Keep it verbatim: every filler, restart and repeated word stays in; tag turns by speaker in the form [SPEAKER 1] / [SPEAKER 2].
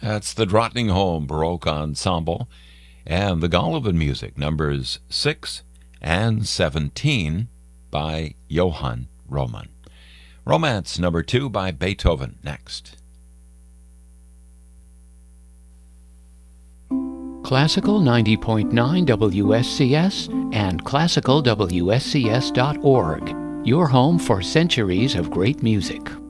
[SPEAKER 1] That's the Drottningholm Baroque Ensemble and the Golovin music, numbers six and seventeen by Johann Roman. Romance number two by Beethoven next.
[SPEAKER 2] Classical ninety point nine W S C S and classical W S C S dot org, your home for centuries of great music.